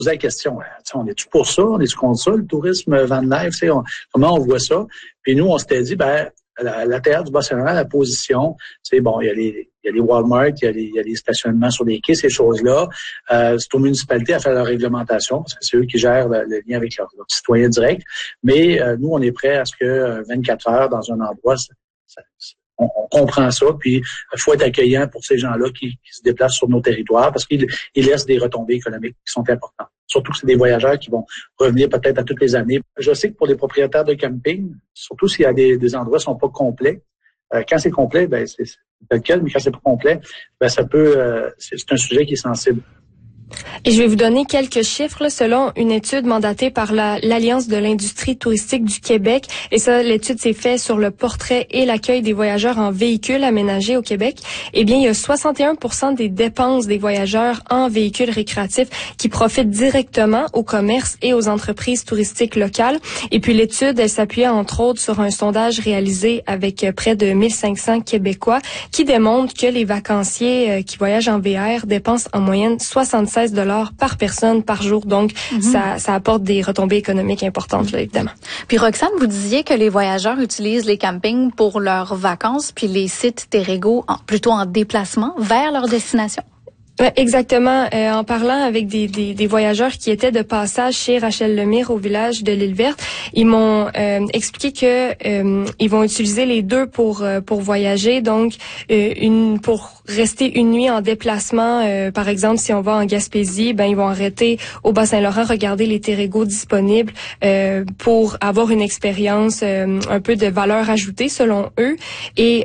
posait la question, on est-tu pour ça? On est-tu contre ça, le tourisme van life? Comment on voit ça? Puis nous, on s'était dit, à l'intérieur du Bas-Saint-Laurent, la position, il y a les Walmart, il y a les stationnements sur les quais, ces choses-là. C'est aux municipalités à faire leur réglementation, parce que c'est eux qui gèrent le lien avec leurs citoyens directs. Mais nous, on est prêts à ce que 24 heures dans un endroit, on comprend ça, puis il faut être accueillant pour ces gens-là qui se déplacent sur nos territoires parce qu'ils laissent des retombées économiques qui sont importantes. Surtout que c'est des voyageurs qui vont revenir peut-être à toutes les années. Je sais que pour les propriétaires de camping, surtout s'il y a des endroits qui sont pas complets, quand c'est complet, c'est lequel, mais quand c'est pas complet, ça peut, c'est un sujet qui est sensible. Et je vais vous donner quelques chiffres selon une étude mandatée par l'Alliance de l'industrie touristique du Québec. Et ça, l'étude s'est faite sur le portrait et l'accueil des voyageurs en véhicules aménagés au Québec. Eh bien, il y a 61% des dépenses des voyageurs en véhicules récréatifs qui profitent directement aux commerces et aux entreprises touristiques locales. Et puis l'étude, elle s'appuyait entre autres sur un sondage réalisé avec près de 1500 Québécois qui démontre que les vacanciers qui voyagent en VR dépensent en moyenne 76$ par personne par jour. Donc, ça apporte des retombées économiques importantes, là, évidemment. Puis Roxane, vous disiez que les voyageurs utilisent les campings pour leurs vacances, puis les sites Terrego plutôt en déplacement vers leur destination. Ouais, exactement. En parlant avec des voyageurs qui étaient de passage chez Rachel Lemire au village de l'Île-Verte, ils m'ont expliqué que ils vont utiliser les deux pour voyager. Donc, pour rester une nuit en déplacement, par exemple, si on va en Gaspésie, ils vont arrêter au Bas-Saint-Laurent, regarder les Terrego disponibles pour avoir une expérience un peu de valeur ajoutée selon eux. Et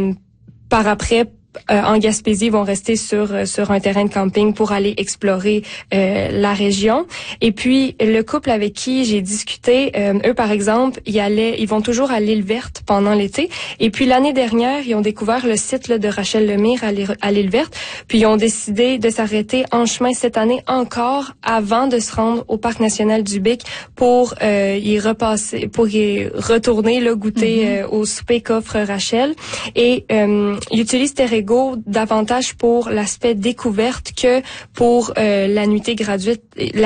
par après, en Gaspésie, ils vont rester sur un terrain de camping pour aller explorer la région. Et puis, le couple avec qui j'ai discuté, eux, par exemple, ils vont toujours à l'Île-Verte pendant l'été. Et puis, l'année dernière, ils ont découvert le site de Rachel Lemire à l'Île-Verte. Puis, ils ont décidé de s'arrêter en chemin cette année encore avant de se rendre au Parc national du Bic pour y retourner, goûter au souper qu'offre Rachel. Et ils utilisent Terrego davantage pour l'aspect découverte que pour la nuitée gratuite.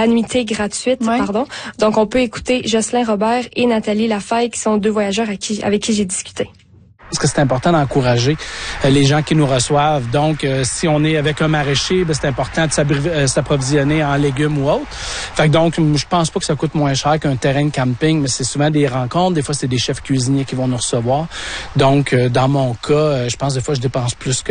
Ouais. Pardon. Donc, on peut écouter Jocelyn Robert et Nathalie Lafaille, qui sont deux voyageurs avec qui j'ai discuté. Parce que c'est important d'encourager les gens qui nous reçoivent. Donc, si on est avec un maraîcher, c'est important de s'approvisionner en légumes ou autres. Fait que donc, je pense pas que ça coûte moins cher qu'un terrain de camping, mais c'est souvent des rencontres. Des fois, c'est des chefs cuisiniers qui vont nous recevoir. Donc, dans mon cas, je pense des fois, je dépense plus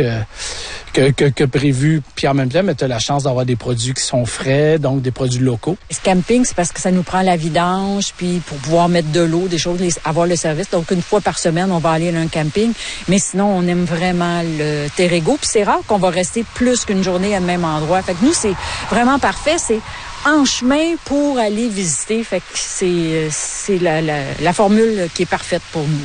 que prévu. Puis en même temps, tu as la chance d'avoir des produits qui sont frais, donc des produits locaux. Ce camping, c'est parce que ça nous prend la vidange, puis pour pouvoir mettre de l'eau, des choses, avoir le service. Donc, une fois par semaine, on va aller à un camping. Mais sinon, on aime vraiment le Terrego. Puis c'est rare qu'on va rester plus qu'une journée à le même endroit. Fait que nous, c'est vraiment parfait. C'est en chemin pour aller visiter. Fait que c'est la formule qui est parfaite pour nous.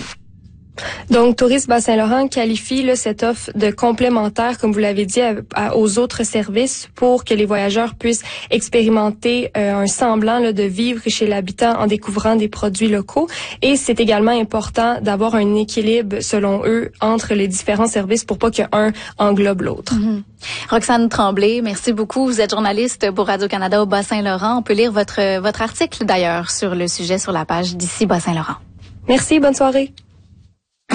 Donc, Tourisme Bas-Saint-Laurent qualifie cette offre de complémentaire, comme vous l'avez dit, aux autres services pour que les voyageurs puissent expérimenter un semblant de vivre chez l'habitant en découvrant des produits locaux. Et c'est également important d'avoir un équilibre, selon eux, entre les différents services pour pas qu'un englobe l'autre. Roxane Tremblay, merci beaucoup. Vous êtes journaliste pour Radio-Canada au Bas-Saint-Laurent. On peut lire votre article, d'ailleurs, sur le sujet sur la page d'ici Bas-Saint-Laurent. Merci, bonne soirée.